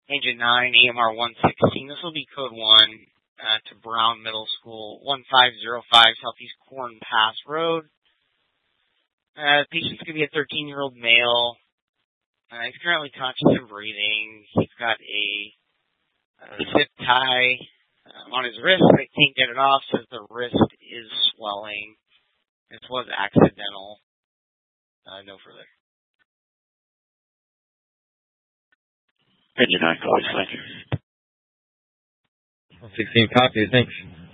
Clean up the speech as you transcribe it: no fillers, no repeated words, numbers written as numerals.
Agent 9, AMR 116. This will be code 1 to Brown Middle School, 1505 Southeast Corn Pass Road. The patient's going to be a 13-year-old male. He's currently conscious and breathing. He's got a zip tie on his wrist. I can't get it off, says the wrist is swelling. This was accidental. No further. Agent 9, call, thank you. 16 copies, thanks.